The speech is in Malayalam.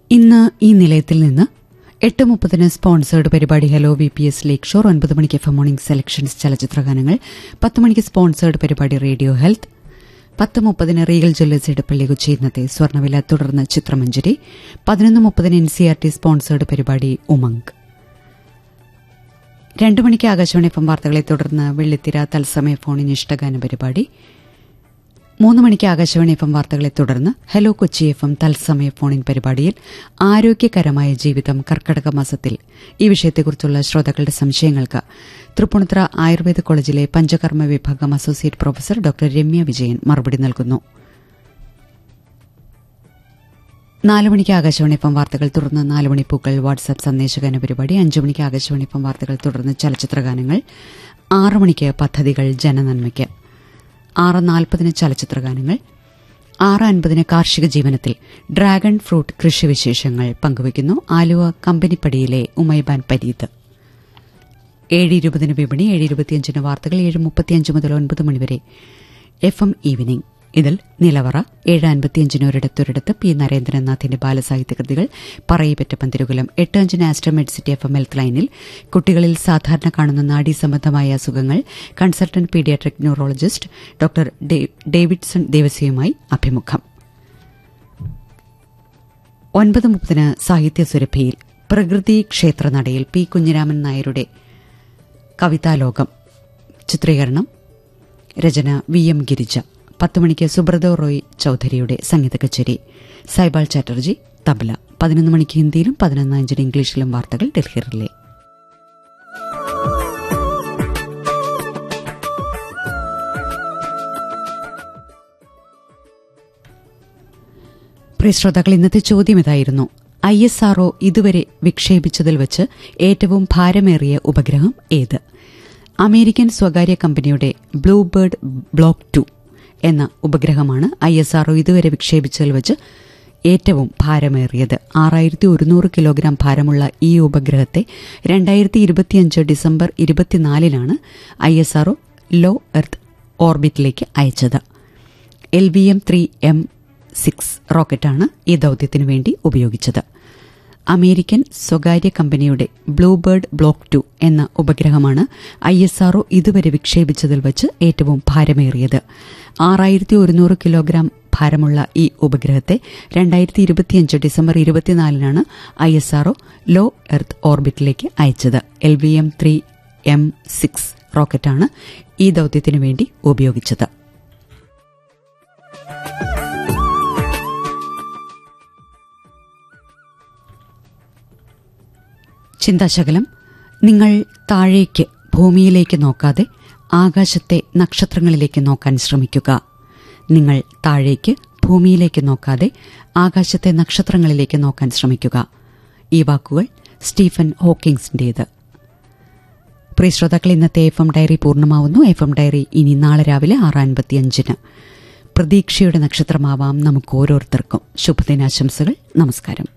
ഇന്ന് ഈ നിലയത്തിൽ നിന്ന് 8:30 സ്പോൺസേർഡ് പരിപാടി ഹലോ VPS ലേക്ക് ഷോർ, 9 മണിക്ക് FM മോർണിംഗ് സെലക്ഷൻസ് ചലച്ചിത്രഗാനങ്ങൾ, 10 മണിക്ക് സ്പോൺസേർഡ് പരിപാടി radio health, 10:30 Regal Jewellers Edappally Kochi ഇന്നത്തെ സ്വർണ്ണവില, തുടർന്ന് ചിത്രമഞ്ജരി, 11:30 NCERT സ്പോൺസേർഡ് പരിപാടി ഉമംഗ്. 2 മണിക്ക് ആകാശവാണി FM വാർത്തകളെ തുടർന്ന് വെള്ളിത്തിര തത്സമയ ഫോണിൻ ഇഷ്ടഗാന പരിപാടി, 3 മണിക്ക് ആകാശവാണി FM വാർത്തകളെ തുടർന്ന് ഹലോ കൊച്ചി FM തത്സമയ ഫോണിൻ പരിപാടിയിൽ ആരോഗ്യകരമായ ജീവിതം കർക്കടക മാസത്തിൽ ഈ വിഷയത്തെക്കുറിച്ചുള്ള ശ്രോതാക്കളുടെ സംശയങ്ങൾക്ക് തൃപ്പൂണിത്തുറ ആയുർവേദ കോളേജിലെ പഞ്ചകർമ്മ വിഭാഗം associate professor doctor Ramya Vijayan മറുപടി നൽകുന്നു. 4 മണിക്ക് ആകാശവാണി FM വാർത്തകൾ തുടർന്ന് 4 മണിപ്പൂക്കൾ വാട്സ്ആപ്പ് സന്ദേശഗാന പരിപാടി, 5 മണിക്ക് ആകാശവാണി FM വാർത്തകൾ തുടർന്ന് ചലച്ചിത്രഗാനങ്ങൾ, 6 മണിക്ക് പദ്ധതികൾ ജനനന്മയ്ക്ക്, 6:40 ചലച്ചിത്രഗാനങ്ങൾ, 6:50 കാർഷിക ജീവനത്തിൽ ഡ്രാഗൺ ഫ്രൂട്ട് കൃഷിവിശേഷങ്ങൾ പങ്കുവയ്ക്കുന്നു ആലുവ കമ്പനിപ്പടിയിലെ ഉമൈബാൻ പരീത്. 7:20 വിപണി, 7:25 വാർത്തകൾ, 7:35 മുതൽ 9 മണിവരെ FM ഈവനിംഗ്. ഇതിൽ നിലവറ, 7:55 ഒരിടത്തൊരിടത്ത് P നരേന്ദ്രനാഥിന്റെ ബാലസാഹിത്യകൃതികൾ, പറയിപ്പറ്റ Panthirukulam, 8:5 Astra Medcity FM health ലൈനിൽ കുട്ടികളിൽ സാധാരണ കാണുന്ന നാഡീസംബന്ധമായ അസുഖങ്ങൾ consultant paediatric neurologist doctor Davidson ദേവസ്യയുമായി അഭിമുഖം. 9:30 സാഹിത്യസുരഭിയിൽ പ്രകൃതി ക്ഷേത്രനടയിൽ പി കുഞ്ഞിരാമൻ നായരുടെ കവിതാലോകം, ചിത്രീകരണം രചന VM ഗിരിജ. 10 മണിക്ക് സുബ്രതോ റോയ് ചൌധരിയുടെ സംഗീത കച്ചേരി, സൈബാൾ ചാറ്റർജി തബ്ല. 11 മണിക്ക് ഹിന്ദിയിലും 11:05 ഇംഗ്ലീഷിലും വാർത്തകൾ ഡൽഹി റിലേ. പ്രിയ ശ്രോതാക്കൾ, ഇന്നത്തെ ചോദ്യം ഇതായിരുന്നു: ISRO ഇതുവരെ വിക്ഷേപിച്ചതിൽ വച്ച് ഏറ്റവും ഭാരമേറിയ ഉപഗ്രഹം ഏത്? അമേരിക്കൻ സ്വകാര്യ കമ്പനിയുടെ ബ്ലൂബേർഡ് ബ്ലോക്ക് 2 എന്ന ഉപഗ്രഹമാണ് ISRO ഇതുവരെ വിക്ഷേപിച്ചതിൽ വച്ച് ഏറ്റവും ഭാരമേറിയത്. 6100 കിലോഗ്രാം ഭാരമുള്ള ഈ ഉപഗ്രഹത്തെ 2025 ഡിസംബർ 24 ISRO ലോ എർത്ത് ഓർബിറ്റിലേക്ക് അയച്ചത്. LVM-3M6 റോക്കറ്റാണ് ഈ ദൌത്യത്തിനു വേണ്ടി ഉപയോഗിച്ചത്. അമേരിക്കൻ സ്വകാര്യ കമ്പനിയുടെ ബ്ലൂബേർഡ് ബ്ലോക്ക് 2 എന്ന ഉപഗ്രഹമാണ് ISRO ഇതുവരെ വിക്ഷേപിച്ചതിൽ വച്ച് ഏറ്റവും ഭാരമേറിയത്. 6100 കിലോഗ്രാം ഭാരമുള്ള ഈ ഉപഗ്രഹത്തെ 2025 ഡിസംബർ 24 ISRO ലോ എർത്ത് ഓർബിറ്റിലേക്ക് അയച്ചത്. LVM-3M6 റോക്കറ്റാണ് ഈ ദൌത്യത്തിനു വേണ്ടി ഉപയോഗിച്ചത്. ചിന്താശകലം: നിങ്ങൾ താഴേക്ക് ഭൂമിയിലേക്ക് നോക്കാതെ ആകാശത്തെ നക്ഷത്രങ്ങളിലേക്ക് നോക്കാൻ ശ്രമിക്കുക. നിങ്ങൾ താഴേക്ക് ഭൂമിയിലേക്ക് നോക്കാതെ ആകാശത്തെ നക്ഷത്രങ്ങളിലേക്ക് നോക്കാൻ ശ്രമിക്കുക. ഈ വാക്കുകൾ സ്റ്റീഫൻ ഹോക്കിങ്സിന്റേത്. പ്രിയ ശ്രോതാക്കൾ, ഇന്നത്തെ FM ഡയറി പൂർണ്ണമാവുന്നു. FM ഡയറി ഇനി നാളെ രാവിലെ 6:55. പ്രതീക്ഷയുടെ നക്ഷത്രമാവാം നമുക്ക് ഓരോരുത്തർക്കും. ശുഭദിനാശംസകൾ. നമസ്കാരം.